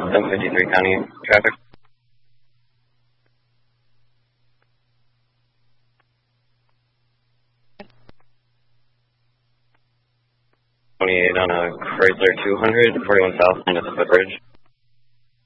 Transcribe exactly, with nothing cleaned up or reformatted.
seven fifty-three County traffic. twenty-eight on a Chrysler two hundred, forty-one South on the Footbridge.